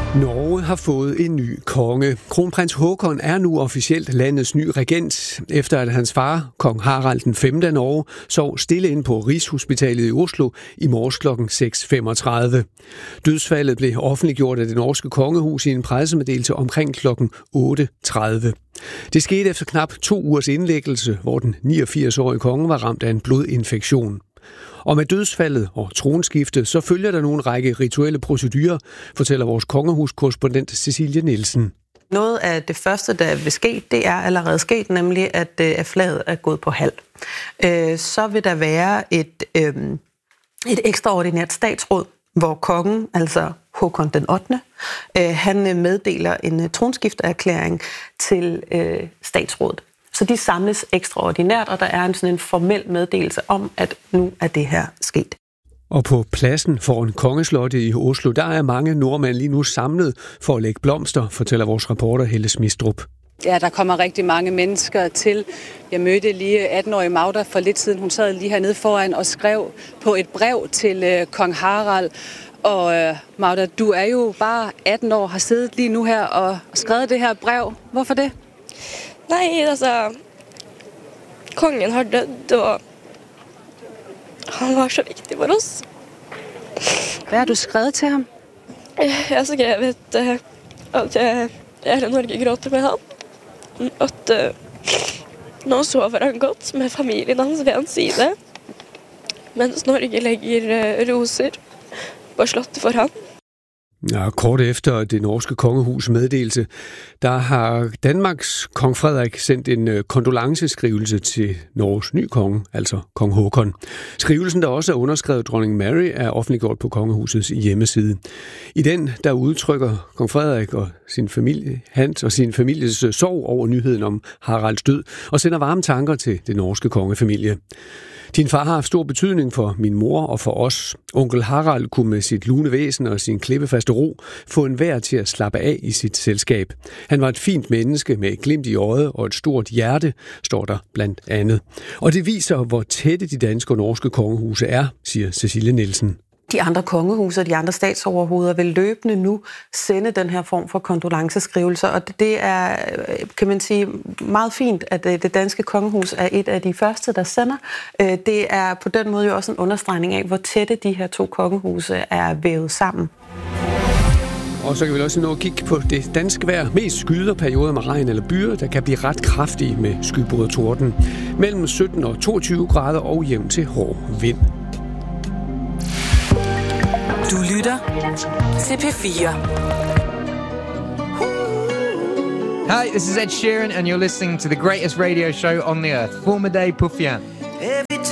Norge har fået en ny konge. Kronprins Haakon er nu officielt landets nye regent, efter at hans far, kong Harald den 5. af Norge, sov stille ind på Rigshospitalet i Oslo i morges kl. 6.35. Dødsfaldet blev offentliggjort af det norske kongehus i en pressemeddelelse omkring kl. 8.30. Det skete efter knap 2 ugers indlæggelse, hvor den 89-årige konge var ramt af en blodinfektion. Og med dødsfaldet og tronskiftet, så følger der nu en række rituelle procedurer, fortæller vores kongehuskorrespondent Cecilie Nielsen. Noget af det første, der vil ske, det er allerede sket, nemlig at flaget er gået på halv. Så vil der være et ekstraordinært statsråd, hvor kongen, altså Haakon den 8., han meddeler en tronskifteerklæring til statsrådet. Så de samles ekstraordinært, og der er sådan en formel meddelelse om, at nu er det her sket. Og på pladsen foran Kongeslottet i Oslo, der er mange nordmænd lige nu samlet for at lægge blomster, fortæller vores reporter Helle Smistrup. Ja, der kommer rigtig mange mennesker til. Jeg mødte lige 18-årige Magda for lidt siden. Hun sad lige hernede foran og skrev på et brev til kong Harald. Og Magda, du er jo bare 18 år, har siddet lige nu her og skrevet det her brev. Hvorfor det? Nej, altså, kongen har dødd, og han var så vigtig for os. Hvad har du skrevet til ham? Jeg har skrevet, at hele Norge gråter med ham. At nå sover han godt med familien hans ved hans side, mens Norge lægger roser på slottet for ham. Ja, kort efter det norske kongehus meddelelse, der har Danmarks kong Frederik sendt en kondolenceskrivelse til Norges nye konge, altså kong Haakon. Skrivelsen, der også er underskrevet dronning Mary, er offentliggjort på kongehusets hjemmeside. I den, der udtrykker kong Frederik og sin familie, hans og sin families sorg over nyheden om Haralds død, og sender varme tanker til det norske kongefamilie. Din far har haft stor betydning for min mor og for os. Onkel Harald kunne med sit lune væsen og sin klippefaste ro få enhver til at slappe af i sit selskab. Han var et fint menneske med et glimt i øjet og et stort hjerte, står der blandt andet. Og det viser, hvor tætte de danske og norske kongehuse er, siger Cecilie Nielsen. De andre kongehuse og de andre statsoverhoveder vil løbende nu sende den her form for kondolenceskrivelser, og det er, kan man sige, meget fint, at det danske kongehus er et af de første, der sender. Det er på den måde jo også en understregning af, hvor tætte de her to kongehuse er vævet sammen. Og så kan vi også nå at kigge på det danske vejr. Mest skyder perioder med regn eller byer, der kan blive ret kraftige med skybrud og torden. Mellem 17 og 22 grader og jævn til hård vind. Du lytter til P4. Hi, this is Ed Sheeran, and you're listening to the greatest radio show on the earth, Formaday Puffian.